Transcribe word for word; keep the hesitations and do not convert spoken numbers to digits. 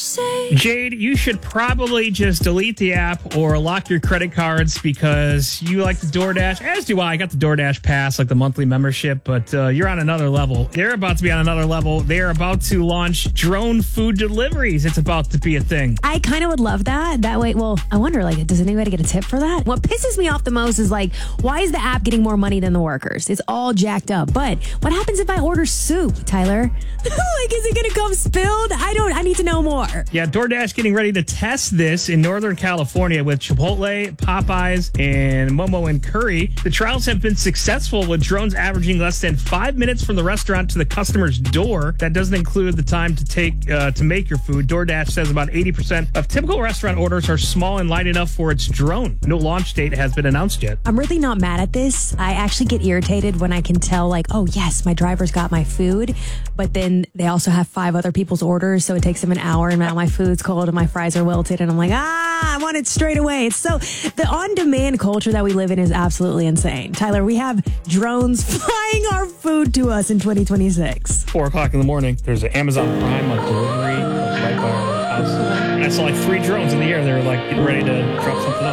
say? Jade, you should probably just delete the app or lock your credit cards because you like the DoorDash, as do I. I got the DoorDash Pass, like the monthly membership, but uh, you're on another level. They're about to be on another level. They're about to launch drone food deliveries. It's about to be a thing. I kind of would love that. That way, well, I wonder, like, does anybody get a tip for that? What pisses me off the most is, like, why is the app getting more money than the workers? It's all jacked up. But what happens if I order soup, Tyler? Like, is it going to come spilled? I don't, I need to know more. Yeah, DoorDash getting ready to test this in Northern California with Chipotle, Popeyes, and Momo and Curry. The trials have been successful with drones averaging less than five minutes from the restaurant to the customer's door. That doesn't include the time to take uh, to make your food. DoorDash says about eighty percent of typical restaurant orders are small and light enough for its drone. No launch date has been announced yet. I'm really not mad at this. I actually get irritated when I can tell, like, oh, yes, my driver's got my food, but then they also have five other people's orders, so it takes them an hour, and now my food's cold and my fries are wilted, and I'm like, ah, I want it straight away. It's so, the on-demand culture that we live in is absolutely insane. Tyler, we have drones flying our food to us in twenty twenty-six. Four o'clock in the morning, there's an Amazon Prime like delivery like, right by our house. And I saw like three drones in the air. They were like getting ready to drop something off.